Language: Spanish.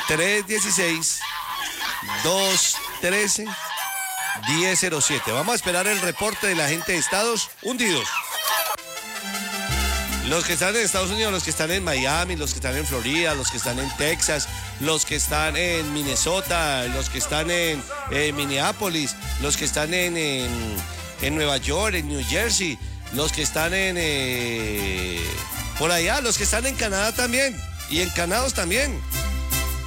316-213-1007. Vamos a esperar el reporte de la gente de Estados Unidos. Los que están en Estados Unidos, los que están en Miami, los que están en Florida, los que están en Texas, los que están en Minnesota, los que están en Minneapolis, los que están en Nueva York, en New Jersey, los que están por allá, los que están en Canadá también y en Canados también.